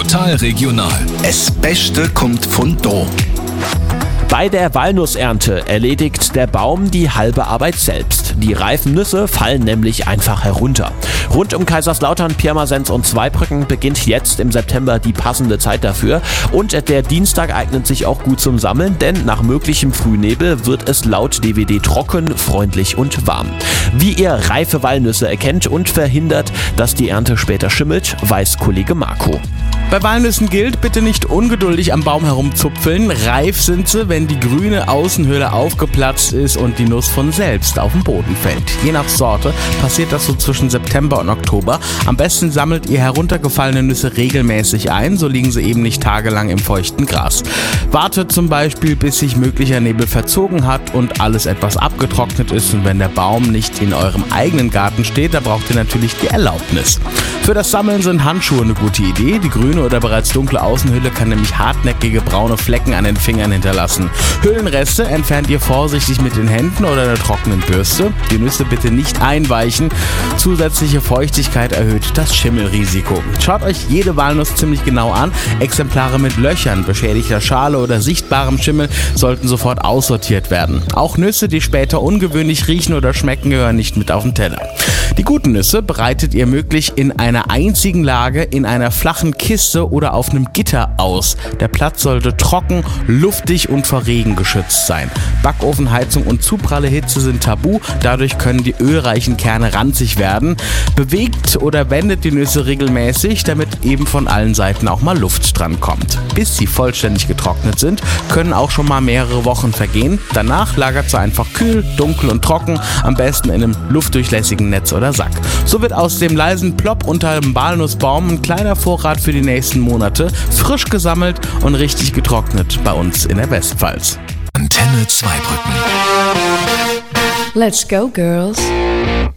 Total regional. Das Beste kommt von da. Bei der Walnussernte erledigt der Baum die halbe Arbeit selbst. Die reifen Nüsse fallen nämlich einfach herunter. Rund um Kaiserslautern, Pirmasens und Zweibrücken beginnt jetzt im September die passende Zeit dafür. Und der Dienstag eignet sich auch gut zum Sammeln, denn nach möglichem Frühnebel wird es laut DWD trocken, freundlich und warm. Wie ihr reife Walnüsse erkennt und verhindert, dass die Ernte später schimmelt, weiß Kollege Marco. Bei Walnüssen gilt, bitte nicht ungeduldig am Baum herumzupfeln. Reif sind sie, wenn die grüne Außenhülle aufgeplatzt ist und die Nuss von selbst auf den Boden fällt. Je nach Sorte passiert das so zwischen September und Oktober. Am besten sammelt ihr heruntergefallene Nüsse regelmäßig ein, so liegen sie eben nicht tagelang im feuchten Gras. Wartet zum Beispiel, bis sich möglicher Nebel verzogen hat und alles etwas abgetrocknet ist, und wenn der Baum nicht in eurem eigenen Garten steht, da braucht ihr natürlich die Erlaubnis. Für das Sammeln sind Handschuhe eine gute Idee. Die grüne oder bereits dunkle Außenhülle kann nämlich hartnäckige braune Flecken an den Fingern hinterlassen. Hüllenreste entfernt ihr vorsichtig mit den Händen oder einer trockenen Bürste. Die Nüsse bitte nicht einweichen. Zusätzliche Feuchtigkeit erhöht das Schimmelrisiko. Schaut euch jede Walnuss ziemlich genau an. Exemplare mit Löchern, beschädigter Schale oder sichtbarem Schimmel sollten sofort aussortiert werden. Auch Nüsse, die später ungewöhnlich riechen oder schmecken, gehören nicht mit auf den Teller. Die guten Nüsse bereitet ihr möglich in einer einzigen Lage in einer flachen Kiste oder auf einem Gitter aus. Der Platz sollte trocken, luftig und vor Regen geschützt sein. Backofenheizung und zu pralle Hitze sind tabu, dadurch können die ölreichen Kerne ranzig werden. Bewegt oder wendet die Nüsse regelmäßig, damit eben von allen Seiten auch mal Luft dran kommt. Bis sie vollständig getrocknet sind, können auch schon mal mehrere Wochen vergehen. Danach lagert sie einfach kühl, dunkel und trocken, am besten in einem luftdurchlässigen Netz oder Sack. So wird aus dem leisen Plopp unter dem Walnussbaum ein kleiner Vorrat für die nächsten Monate, frisch gesammelt und richtig getrocknet bei uns in der Westpfalz. Antenne Zweibrücken. Let's go, girls.